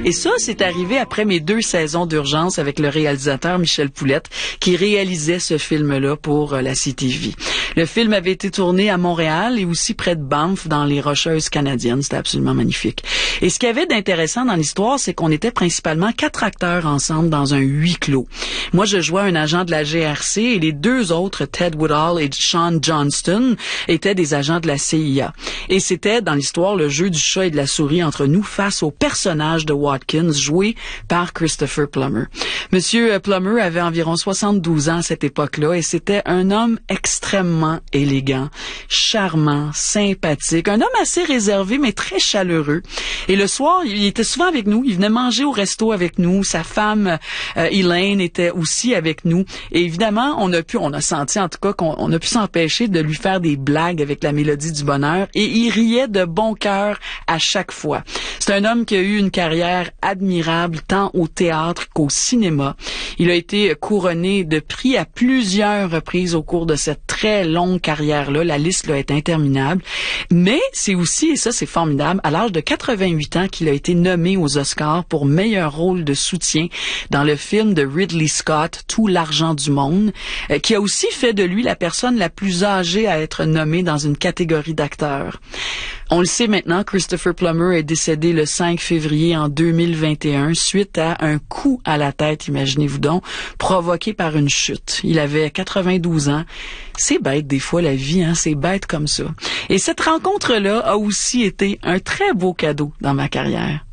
Et ça, c'est arrivé après mes 2 saisons d'urgence avec le réalisateur Michel Poulette, qui réalisait ce film-là pour la CTV. Le film avait été tourné à Montréal et aussi près de Banff, dans les Rocheuses canadiennes. C'était absolument magnifique. Et ce qu'il y avait d'intéressant dans l'histoire, c'est qu'on était principalement 4 acteurs ensemble dans un huis clos. Moi, je jouais un agent de la GRC et les 2 autres, Ted Woodall et Sean Johnston, étaient des agents de la CIA. Et c'était, dans l'histoire, le jeu du chat et de la souris entre nous face au personnage de Watkins, joué par Christopher Plummer. Monsieur Plummer avait environ 72 ans à cette époque-là et c'était un homme extrêmement élégant, charmant, sympathique, un homme assez réservé mais très chaleureux. Et le soir, il était souvent avec nous, il venait manger au resto avec nous, sa femme Elaine était aussi avec nous. Et évidemment, on a senti en tout cas qu'on a pu s'empêcher de lui faire des blagues avec la mélodie du bonheur et il riait de bon cœur à chaque fois. C'est un homme qui a eu une carrière admirable tant au théâtre qu'au cinéma. Il a été couronné de prix à plusieurs reprises au cours de cette très longue carrière-là. La liste là, est interminable. Mais c'est aussi, et ça c'est formidable, à l'âge de 88 ans qu'il a été nommé aux Oscars pour meilleur rôle de soutien dans le film de Ridley Scott, Tout l'argent du monde, qui a aussi fait de lui la personne la plus âgée à être nommée dans une catégorie d'acteurs. On le sait maintenant, Christopher Plummer est décédé le 5 février en 2021 suite à un coup à la tête, imaginez-vous donc, provoqué par une chute. Il avait 92 ans. C'est bête des fois la vie, hein, c'est bête comme ça. Et cette rencontre-là a aussi été un très beau cadeau dans ma carrière.